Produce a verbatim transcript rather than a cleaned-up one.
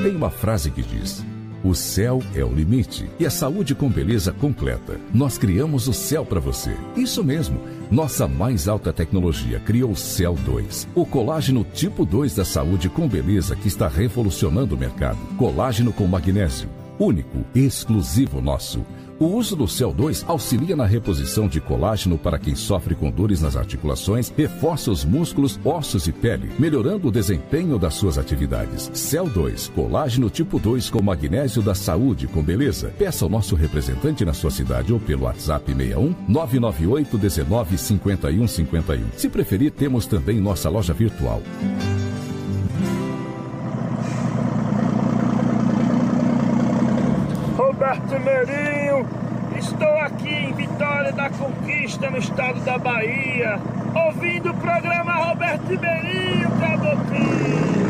Tem uma frase que diz: o céu é o limite e a saúde com beleza completa. Nós criamos o céu para você. Isso mesmo. Nossa mais alta tecnologia criou o Cell dois, o colágeno tipo dois da saúde com beleza que está revolucionando o mercado. Colágeno com magnésio, único, exclusivo nosso. O uso do Cell dois auxilia na reposição de colágeno para quem sofre com dores nas articulações, reforça os músculos, ossos e pele, melhorando o desempenho das suas atividades. Cell dois, colágeno tipo dois com magnésio da saúde com beleza. Peça ao nosso representante na sua cidade ou pelo WhatsApp seis um nove nove oito um nove cinco um cinco um. Se preferir, temos também nossa loja virtual. Roberto Meirinho, estou aqui em Vitória da Conquista, no estado da Bahia, ouvindo o programa Roberto Meirinho, Caboclinho.